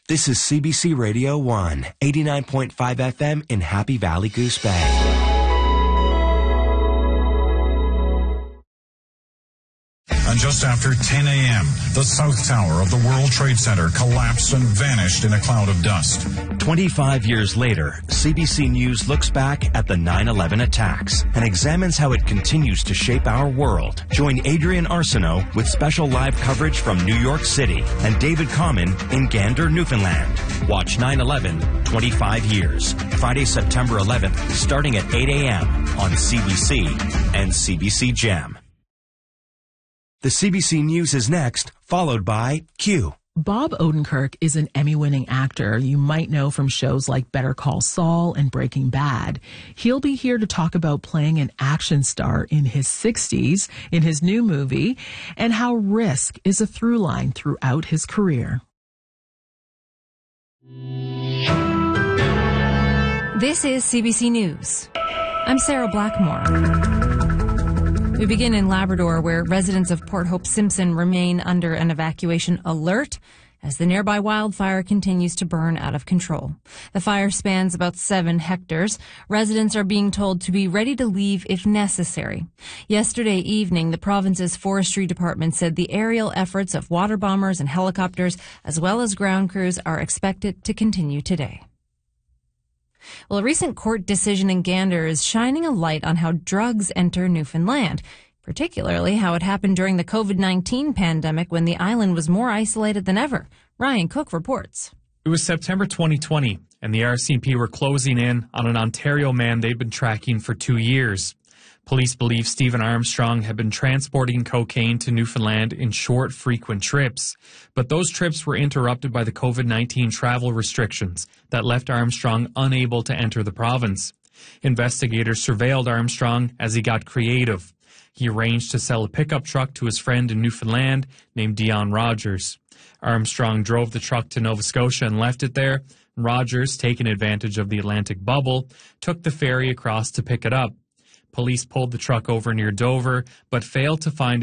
This is CBC Radio 1, 89.5 FM in Happy Valley, Goose Bay. And just after 10 a.m., the South Tower of the World Trade Center collapsed and vanished in a cloud of dust. 25 years later, CBC News looks back at the 9/11 attacks and examines how it continues to shape our world. Join Adrian Arsenault with special live coverage from New York City and David Common in Gander, Newfoundland. Watch 9/11, 25 years. Friday, September 11th, starting at 8 a.m. on CBC and CBC Gem. The CBC News is next, followed by Q. Bob Odenkirk is an Emmy-winning actor you might know from shows like Better Call Saul and Breaking Bad. He'll be here to talk about playing an action star in his 60s in his new movie and how risk is a through line throughout his career. This is CBC News. I'm Sarah Blackmore. We begin in Labrador, where residents of Port Hope Simpson remain under an evacuation alert as the nearby wildfire continues to burn out of control. The fire spans about 7 hectares. Residents are being told to be ready to leave if necessary. Yesterday evening, the province's forestry department said the aerial efforts of water bombers and helicopters, as well as ground crews, are expected to continue today. Well, a recent court decision in Gander is shining a light on how drugs enter Newfoundland, particularly how it happened during the COVID-19 pandemic when the island was more isolated than ever. Ryan Cook reports. It was September 2020, and the RCMP were closing in on an Ontario man they'd been tracking for 2 years. Police believe Stephen Armstrong had been transporting cocaine to Newfoundland in short, frequent trips. But those trips were interrupted by the COVID-19 travel restrictions that left Armstrong unable to enter the province. Investigators surveilled Armstrong as he got creative. He arranged to sell a pickup truck to his friend in Newfoundland named Dion Rogers. Armstrong drove the truck to Nova Scotia and left it there. Rogers, taking advantage of the Atlantic bubble, took the ferry across to pick it up. Police pulled the truck over near Dover, but failed to find